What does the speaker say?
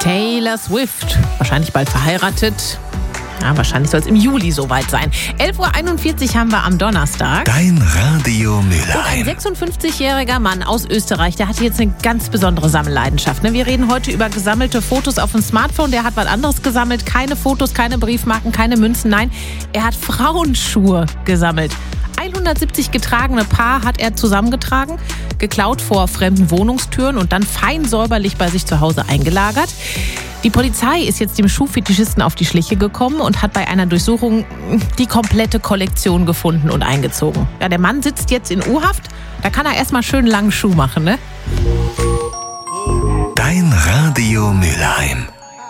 Taylor Swift, wahrscheinlich bald verheiratet. Ja, wahrscheinlich soll es im Juli soweit sein. 11.41 Uhr haben wir am Donnerstag. Dein Radio Mülheim. Und ein 56-jähriger Mann aus Österreich, der hatte jetzt eine ganz besondere Sammelleidenschaft. Wir reden heute über gesammelte Fotos auf dem Smartphone. Der hat was anderes gesammelt. Keine Fotos, keine Briefmarken, keine Münzen. Nein, er hat Frauenschuhe gesammelt. 170 getragene Paar hat er zusammengetragen, geklaut vor fremden Wohnungstüren und dann fein säuberlich bei sich zu Hause eingelagert. Die Polizei ist jetzt dem Schuhfetischisten auf die Schliche gekommen und hat bei einer Durchsuchung die komplette Kollektion gefunden und eingezogen. Ja, der Mann sitzt jetzt in U-Haft, da kann er erstmal schön langen Schuh machen, ne? Dein Radio Mülheim.